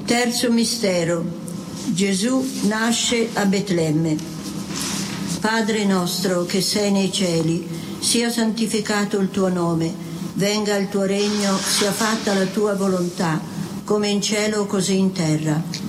Terzo mistero. Gesù nasce a Betlemme. Padre nostro che sei nei cieli, sia santificato il tuo nome, venga il tuo regno, sia fatta la tua volontà, come in cielo così in terra.